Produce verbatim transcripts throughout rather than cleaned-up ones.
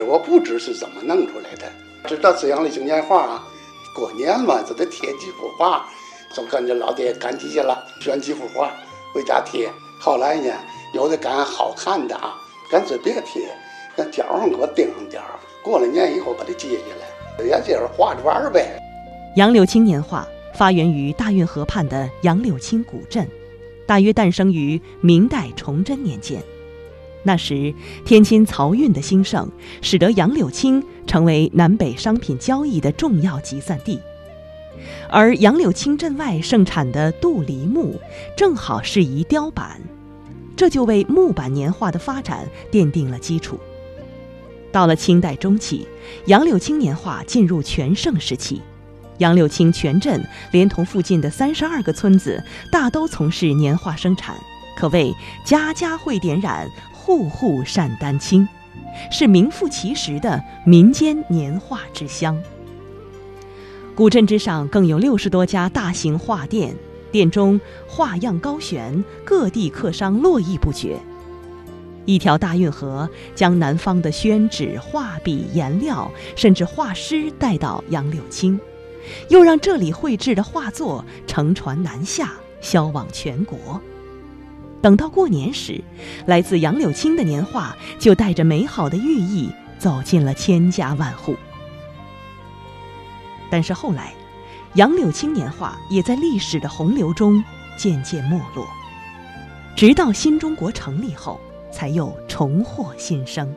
我不知是怎么弄出来的，知道这样的青年画啊，过年嘛就得贴几幅画，就跟着老爹赶集去了，选几幅画回家贴。后来呢，有的赶好看的啊，干脆别贴，在角上给我钉上点儿，过了年以后把它接下来，也就是画着玩呗。 杨柳青年画发源于大运河畔的杨柳青古镇，大约诞生于明代崇祯年间。那时天津漕运的兴盛，使得杨柳青成为南北商品交易的重要集散地，而杨柳青镇外盛产的杜梨木正好适宜雕版，这就为木版年画的发展奠定了基础。到了清代中期，杨柳青年画进入全盛时期，杨柳青全镇连同附近的三十二个村子大都从事年画生产，可谓家家会点染，户户善丹青，是名副其实的民间年画之乡。古镇之上更有六十多家大型画店，店中画样高悬，各地客商络绎不绝。一条大运河将南方的宣纸、画笔、颜料，甚至画师带到杨柳青，又让这里绘制的画作乘船南下，销往全国。等到过年时，来自杨柳青的年画就带着美好的寓意走进了千家万户。但是后来，杨柳青年画也在历史的洪流中渐渐没落，直到新中国成立后，才又重获新生。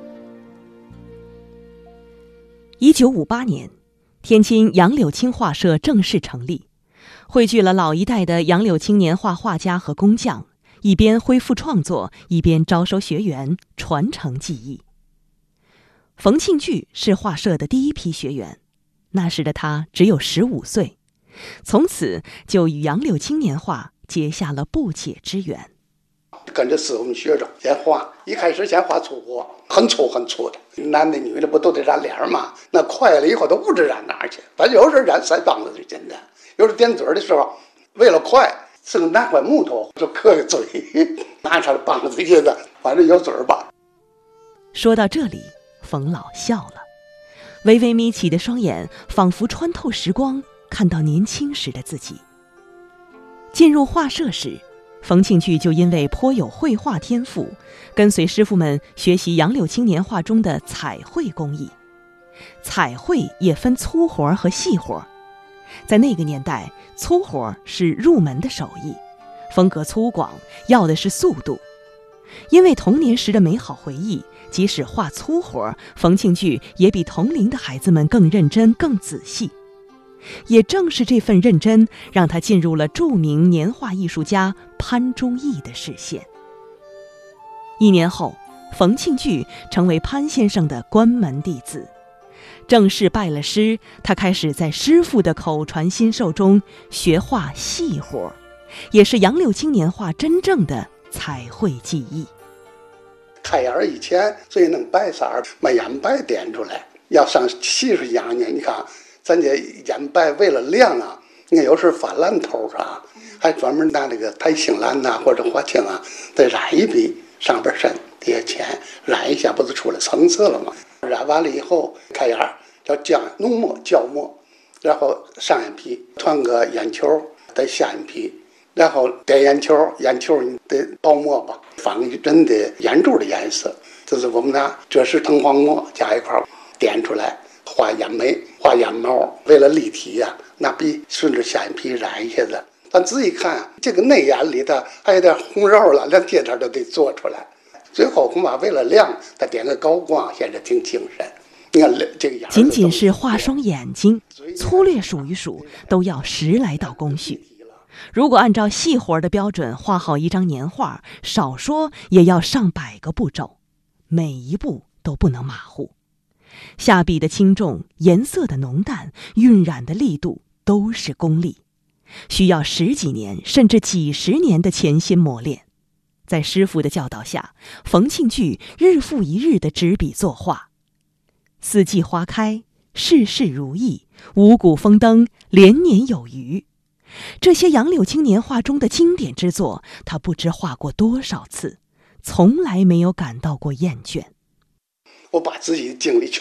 一九五八年，天津杨柳青画社正式成立，汇聚了老一代的杨柳青年画画家和工匠，一边恢复创作，一边招收学员，传承技艺。冯庆聚是画社的第一批学员，那时的他只有十五岁，从此就与杨柳青年画结下了不解之缘。 跟着师傅们学着先画，一开始先画粗活，很粗很粗的，男的女的不都得染脸嘛？那快了以后都不知染哪儿去，反正有时候染腮帮子最简单，有时候点嘴的时候，为了快，是个拿块木头就刻个嘴，拿上帮子去的，反正有嘴吧。 说到这里，冯老笑了，微微眯起的双眼仿佛穿透时光，看到年轻时的自己。进入画社时，冯庆聚就因为颇有绘画天赋，跟随师傅们学习杨柳青年画中的彩绘工艺。彩绘也分粗活和细活，在那个年代，粗活是入门的手艺，风格粗犷，要的是速度。因为童年时的美好回忆，即使画粗活，冯庆聚也比同龄的孩子们更认真、更仔细。也正是这份认真，让他进入了著名年画艺术家潘忠义的视线。一年后，冯庆聚成为潘先生的关门弟子，正式拜了师，他开始在师傅的口传心授中学画细活，也是杨柳青年画真正的彩绘技艺。 开眼以前最能白色儿，把眼白点出来。要上七十讲呢，你看咱这眼白为了亮啊，你看有时候发蓝头啊，还专门拿那个苔青蓝呐、啊、或者花青啊，再染一笔，上边深底下浅，染一下不是出来层次了吗？染完了以后，开眼叫浆浓墨胶墨，然后上眼皮团个眼球，再下眼皮，然后点眼球，眼球你得包墨吧，仿真的眼珠的颜色，这是我们拿这是藤黄墨加一块点出来。画眼眉，画眼毛，为了立体呀、啊，拿笔顺着下眼皮染一下子。咱仔细看，这个内眼里头还有点红肉了，连这点都得做出来。最后恐怕为了亮，再点个高光，显得挺精神。你看这个眼， 仅仅是画双眼睛，粗略数一数，都要十来道工序。如果按照细活的标准画好一张年画，少说也要上百个步骤，每一步都不能马虎。下笔的轻重、颜色的浓淡、晕染的力度都是功力，需要十几年甚至几十年的潜心磨练。在师傅的教导下，冯庆聚日复一日的执笔作画，四季花开，事事如意，五谷丰登，连年有余。这些杨柳青年画中的经典之作，他不知画过多少次，从来没有感到过厌倦。 我把自己的精力全